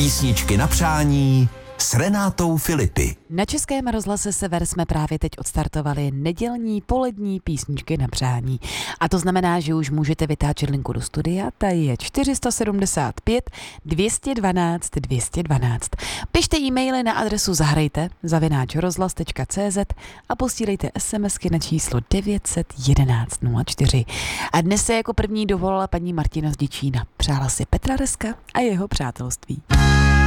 Písničky na přání s Renátou Filipy. Na Českém rozhlase Sever jsme právě teď odstartovali nedělní polední písničky na přání. A to znamená, že už můžete vytáčet linku do studia, ta je 475 212 212. Pište e-maily na adresu zahrajte@rozhlas.cz a posílejte SMSky na číslo 911 04. A dnes se jako první dovolila paní Martina z Děčína. Přála si Petra Reska a jeho přátelství.